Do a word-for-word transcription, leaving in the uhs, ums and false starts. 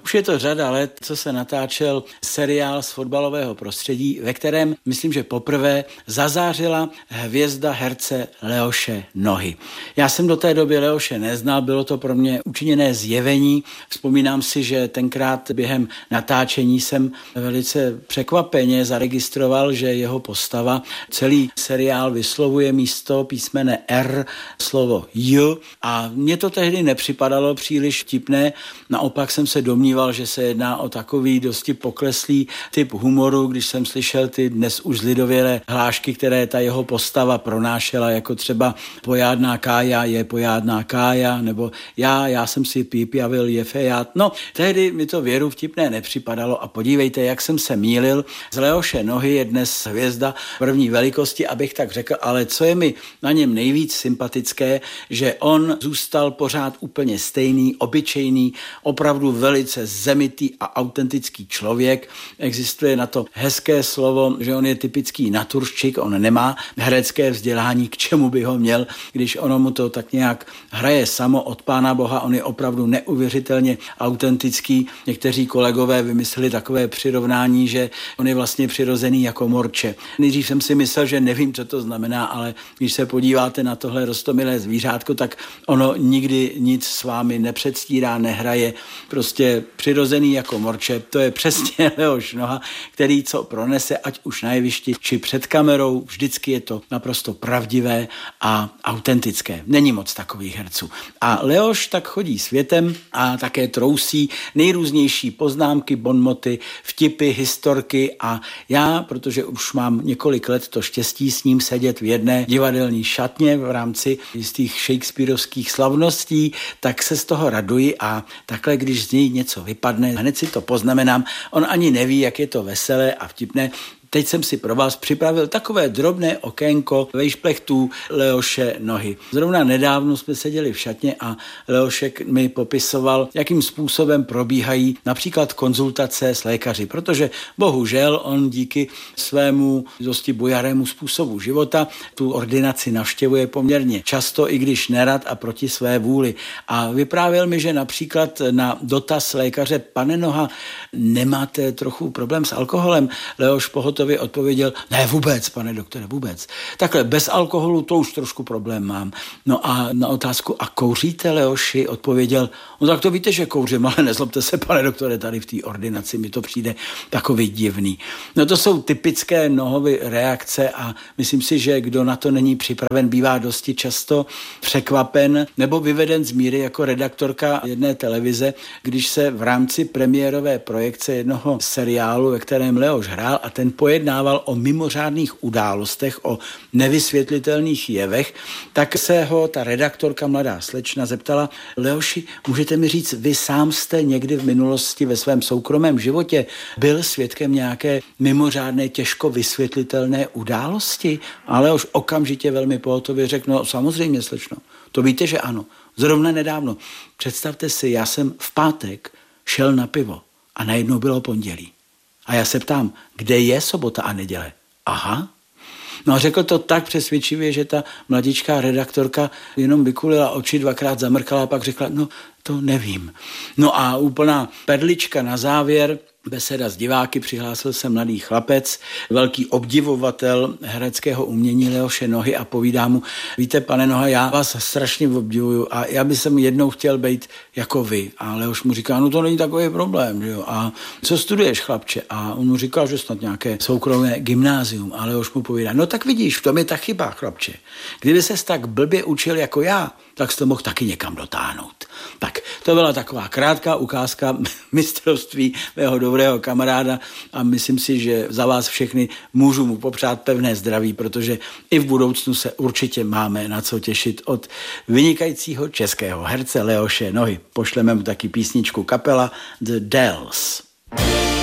Už je to řada let, co se natáčel seriál z fotbalového prostředí, ve kterém, myslím, že poprvé zazářila hvězda herce Leoše Nohy. Já jsem do té doby Leoše neznal, bylo to pro mě učiněné zjevení. Vzpomínám si, že tenkrát během natáčení jsem velice překvapeně zaregistroval, že jeho postava celý seriál vyslovuje místo písmene R slovo J a mně to tehdy nepřipadalo příliš vtipné, naopak jsem se domníval, že se jedná o takový dosti pokleslý typ humoru, když jsem slyšel ty dnes už zlidovělé hlášky, které ta jeho postava pronášela, jako třeba pojádná Kája je pojádná Kája, nebo já, já jsem si pípjavil je feját. No, tehdy mi to věru vtipné nepřipadalo a podívejte, jak jsem se mýlil. Z Leoše Nohy je dnes hvězda první velikosti, abych tak řekl, ale co je mi na něm nejvíc sympatické, že on zůstal pořád úplně stejný, obyčejný, opravdu velice zemitý a autentický člověk. Existuje na to hezké slovo, že on je typický naturščik, on nemá herecké vzdělání, k čemu by ho měl, když ono mu to tak nějak hraje samo od Pána Boha, on je opravdu neuvěřitelně autentický. Někteří kolegové vymysleli takové přirovnání, že on je vlastně přirozený jako morče. Nejdřív jsem si myslel, že nevím, co to znamená, ale když se podíváte na tohle roztomilé zvířátko, tak ono nikdy nic s vámi nepředstírá, nehraje. Prostě přirozený jako morče, to je přesně Leoš Noha, který co pronese, ať už na jevišti, či před kamerou, vždycky je to naprosto pravdivé a autentické. Není moc takových herců. A Leoš tak chodí světem a také trousí nejrůznější poznámky, bonmoty, vtipy, historky a já, protože už mám několik let to štěstí s ním sedět v jedné divadelní šatně v rámci jistých shakespearovských slavností, tak se z toho raduji a takhle, když z něj něco vypadne, hned si to poznamenám. On ani neví, jak je to veselé a vtipné. Teď jsem si pro vás připravil takové drobné okénko vejšplechtů Leoše Nohy. Zrovna nedávno jsme seděli v šatně a Leošek mi popisoval, jakým způsobem probíhají například konzultace s lékaři, protože bohužel on díky svému dosti bujarému způsobu života tu ordinaci navštěvuje poměrně často, i když nerad a proti své vůli. A vyprávěl mi, že například na dotaz lékaře: pane Noha, nemáte trochu problém s alkoholem? Leoš pohotově odpověděl: ne, vůbec, pane doktore, vůbec. Takhle, bez alkoholu to už trošku problém mám. No a na otázku: a kouříte, Leoši? Odpověděl: no tak to víte, že kouřím, ale nezlobte se, pane doktore, tady v té ordinaci mi to přijde takový divný. No to jsou typické Nohovy reakce a myslím si, že kdo na to není připraven, bývá dosti často překvapen nebo vyveden z míry jako redaktorka jedné televize, když se v rámci premiérové projekce jednoho seriálu, ve kterém Leoš hrál a ten pojednával o mimořádných událostech, o nevysvětlitelných jevech, tak se ho ta redaktorka, mladá slečna, zeptala: Leoši, můžete mi říct, vy sám jste někdy v minulosti ve svém soukromém životě byl svědkem nějaké mimořádné, těžko vysvětlitelné události? A Leoš okamžitě velmi pohotově řekl: no samozřejmě, slečno, to víte, že ano. Zrovna nedávno. Představte si, já jsem v pátek šel na pivo a najednou bylo pondělí. A já se ptám, kde je sobota a neděle? Aha. No a řekl to tak přesvědčivě, že ta mladičká redaktorka jenom vykulila oči, dvakrát zamrkala a pak řekla: no to nevím. No a úplná perlička na závěr, beseda s diváky, přihlásil se mladý chlapec, velký obdivovatel hereckého umění Leoše Nohy a povídá mu: víte, pane Noha, já vás strašně obdivuju a já bych jsem jednou chtěl být jako vy. A Leoš mu říká: no to není takový problém, že jo. A co studuješ, chlapče? A on mu říká, že snad nějaké soukromé gymnázium. A Leoš mu povídá: no tak vidíš, v tom je ta chyba, chlapče. Kdyby ses tak blbě učil jako já, tak jsi to mohl taky někam dotáhnout. Tak to byla taková krátká ukázka mistrovství mého dobrého kamaráda a myslím si, že za vás všechny můžu mu popřát pevné zdraví, protože i v budoucnu se určitě máme na co těšit od vynikajícího českého herce Leoše Nohy. Pošleme mu taky písničku kapela The Dells.